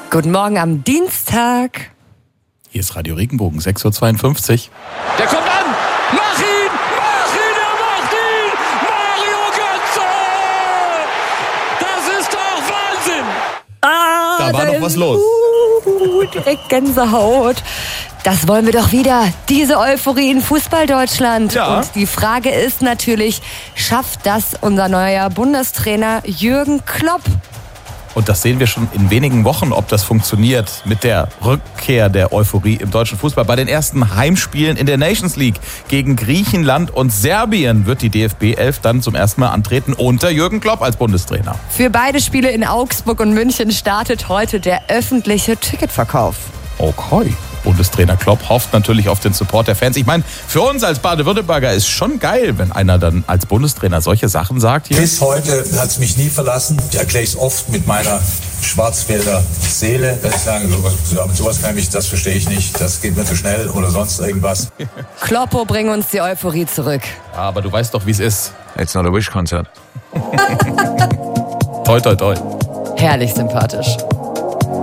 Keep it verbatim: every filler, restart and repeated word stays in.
Guten Morgen am Dienstag. Hier ist Radio Regenbogen, sechs Uhr zweiundfünfzig. Der kommt an! Mach ihn! Mach ihn! Er macht ihn! Mario Götze! Das ist doch Wahnsinn! Ah, Da war da doch was los. Uh, direkt Gänsehaut. Das wollen wir doch wieder. Diese Euphorie in Fußball-Deutschland. Ja. Und die Frage ist natürlich, schafft das unser neuer Bundestrainer Jürgen Klopp? Und das sehen wir schon in wenigen Wochen, ob das funktioniert mit der Rückkehr der Euphorie im deutschen Fußball. Bei den ersten Heimspielen in der Nations League gegen Griechenland und Serbien wird die D F B elf dann zum ersten Mal antreten unter Jürgen Klopp als Bundestrainer. Für beide Spiele in Augsburg und München startet heute der öffentliche Ticketverkauf. Okay. Bundestrainer Klopp hofft natürlich auf den Support der Fans. Ich meine, für uns als Baden-Württemberger ist schon geil, wenn einer dann als Bundestrainer solche Sachen sagt hier. Bis heute hat es mich nie verlassen. Ich erkläre es oft mit meiner Schwarzwälder Seele, dass ich sage, sowas, sowas kann ich, das verstehe ich nicht, das geht mir zu schnell oder sonst irgendwas. Kloppo, bring uns die Euphorie zurück. Aber du weißt doch, wie es ist. It's not a wish concert. Toi, toi, toi. Herrlich sympathisch.